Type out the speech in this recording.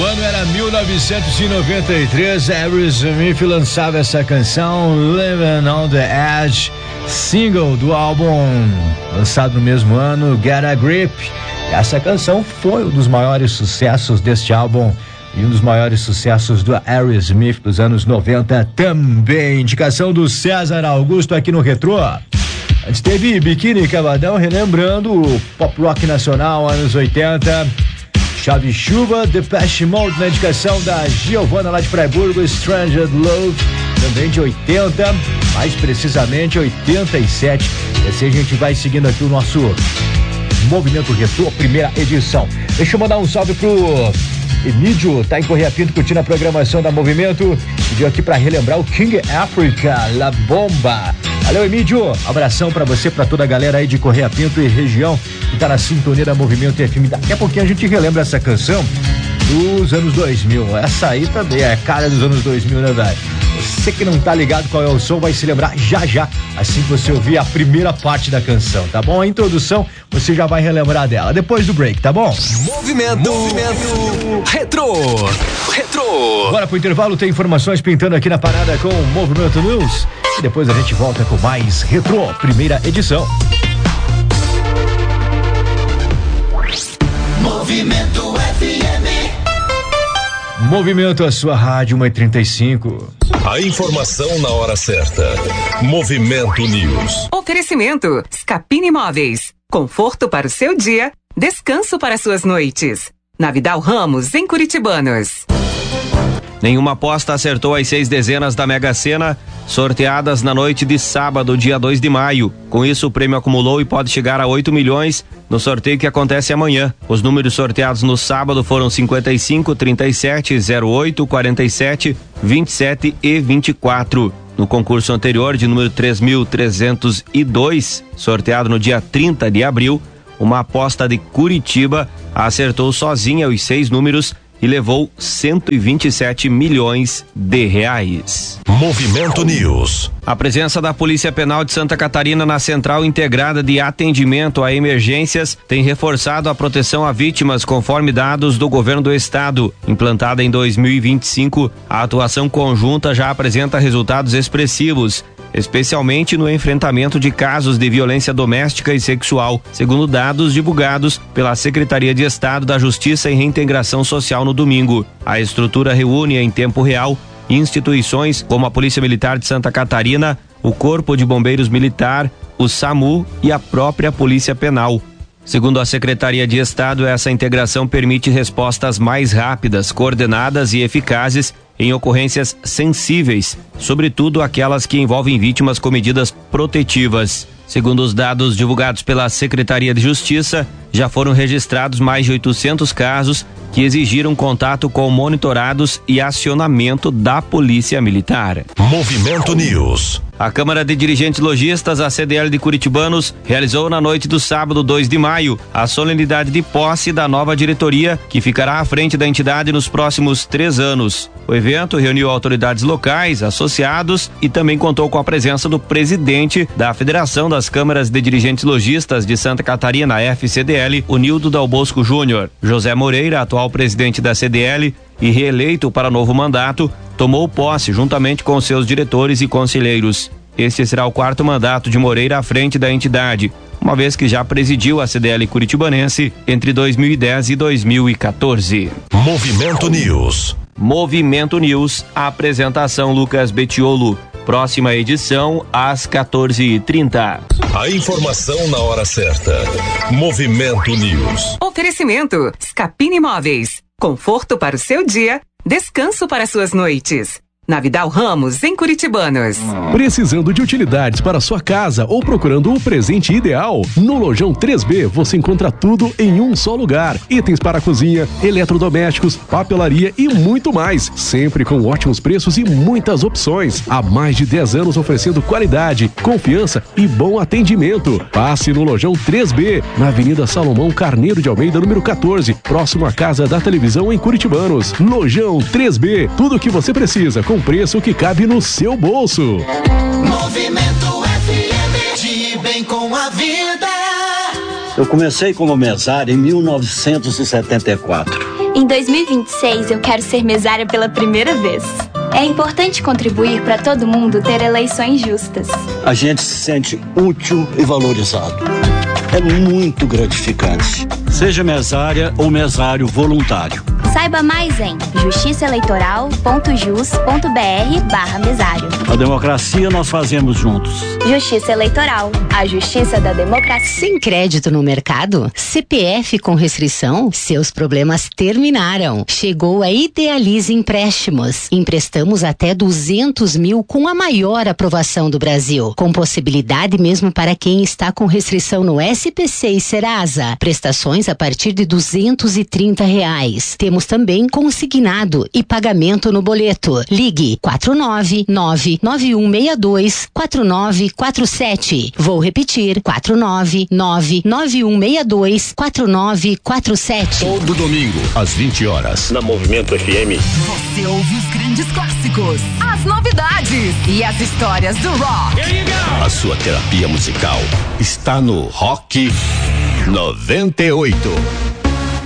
ano era 1993, Aerosmith lançava essa canção, Living on the Edge, single do álbum lançado no mesmo ano, Get a Grip. Essa canção foi um dos maiores sucessos deste álbum e um dos maiores sucessos do Aerosmith dos anos 90 também. Indicação do César Augusto aqui no Retrô. Antes teve Biquíni Cavadão relembrando o pop rock nacional anos 80. Chave Chuva, Depeche Mode na indicação da Giovana lá de Freiburgo, Stranger Love, também de 80, mais precisamente 87. E assim a gente vai seguindo aqui o nosso Movimento Retrô, primeira edição. Deixa eu mandar um salve pro Emílio, tá em Correia Pinto curtindo a programação da Movimento. Pediu aqui pra relembrar o King Africa, La Bomba. Valeu, Emílio, abração pra você, pra toda a galera aí de Correia Pinto e região que tá na sintonia da Movimento FM. Daqui a pouquinho a gente relembra essa canção dos anos 2000. Essa aí também é a cara dos anos 2000, né, velho? Você que não tá ligado qual é o som vai se lembrar já, assim que você ouvir a primeira parte da canção, tá bom? A introdução, você já vai relembrar dela depois do break, tá bom? Movimento Retrô. Bora pro intervalo, tem informações pintando aqui na parada com o Movimento News e depois a gente volta com mais Retrô, primeira edição. Movimento FM. Movimento, a sua rádio 1h35. A informação na hora certa. Movimento News. Oferecimento Scapini Imóveis. Conforto para o seu dia, descanso para suas noites. Na Vidal Ramos, em Curitibanos. Nenhuma aposta acertou as 6 dezenas da Mega Sena, sorteadas na noite de sábado, dia 2 de maio. Com isso, o prêmio acumulou e pode chegar a 8 milhões no sorteio que acontece amanhã. Os números sorteados no sábado foram 55, 37, 08, 47, 27 e 24. No concurso anterior, de número 3.302, sorteado no dia 30 de abril, uma aposta de Curitiba acertou sozinha os 6 números e levou 127 milhões de reais. Movimento News. A presença da Polícia Penal de Santa Catarina na Central Integrada de Atendimento a Emergências tem reforçado a proteção a vítimas conforme dados do governo do estado. Implantada em 2025, a atuação conjunta já apresenta resultados expressivos, especialmente no enfrentamento de casos de violência doméstica e sexual, segundo dados divulgados pela Secretaria de Estado da Justiça e Reintegração Social no domingo. A estrutura reúne em tempo real instituições como a Polícia Militar de Santa Catarina, o Corpo de Bombeiros Militar, o SAMU e a própria Polícia Penal. Segundo a Secretaria de Estado, essa integração permite respostas mais rápidas, coordenadas e eficazes em ocorrências sensíveis, sobretudo aquelas que envolvem vítimas com medidas protetivas. Segundo os dados divulgados pela Secretaria de Justiça, já foram registrados mais de 800 casos que exigiram contato com monitorados e acionamento da Polícia Militar. Movimento News. A Câmara de Dirigentes Lojistas, a CDL de Curitibanos, realizou na noite do sábado 2 de maio a solenidade de posse da nova diretoria, que ficará à frente da entidade nos próximos 3 anos. O evento reuniu autoridades locais, associados e também contou com a presença do presidente da Federação das Câmaras de Dirigentes Lojistas de Santa Catarina, FCDL, o Nildo Dal Bosco Júnior. José Moreira, atual presidente da CDL e reeleito para novo mandato, tomou posse juntamente com seus diretores e conselheiros. Este será o 4º mandato de Moreira à frente da entidade, uma vez que já presidiu a CDL curitibanense entre 2010 e 2014. Movimento News. Movimento News, a apresentação Lucas Betiolo. Próxima edição às 14h30. A informação na hora certa. Movimento News. Oferecimento Scapini Imóveis. Conforto para o seu dia, descanso para suas noites. Na Vidal Ramos, em Curitibanos. Precisando de utilidades para sua casa ou procurando o presente ideal? No Lojão 3B você encontra tudo em um só lugar. Itens para a cozinha, eletrodomésticos, papelaria e muito mais. Sempre com ótimos preços e muitas opções. Há mais de 10 anos oferecendo qualidade, confiança e bom atendimento. Passe no Lojão 3B, na Avenida Salomão Carneiro de Almeida, número 14, próximo à Casa da Televisão em Curitibanos. Lojão 3B, tudo o que você precisa com preço que cabe no seu bolso. Movimento FM, de bem com a vida. Eu comecei como mesário em 1974. Em 2026, eu quero ser mesária pela primeira vez. É importante contribuir para todo mundo ter eleições justas. A gente se sente útil e valorizado. É muito gratificante. Seja mesária ou mesário voluntário. Saiba mais em justiçaeleitoral.jus.br/mesário. A democracia nós fazemos juntos. Justiça Eleitoral, a justiça da democracia. Sem crédito no mercado? CPF com restrição? Seus problemas terminaram. Chegou a Idealize Empréstimos. Emprestamos até 200 mil com a maior aprovação do Brasil. Com possibilidade mesmo para quem está com restrição no SPC e Serasa. Prestações a partir de R$230. Temos também consignado e pagamento no boleto. Ligue 499-9162-4947. Vou repetir, 499-9162-4947. Todo domingo, às 20 horas, na Movimento FM. Você ouve os grandes clássicos, as novidades e as histórias do rock. A sua terapia musical está no Rock 98.